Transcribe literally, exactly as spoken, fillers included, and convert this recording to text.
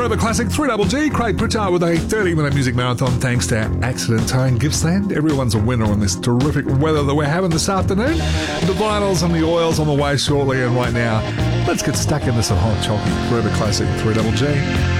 Forever Classic three Double G. Craig Pritchard with a thirty minute music marathon thanks to Accident Towing Gippsland. Everyone's a winner on this terrific weather that we're having this afternoon. The vinyls and the oils on the way shortly, and right now, let's get stuck into some hot chocolate. Forever Classic three Double G.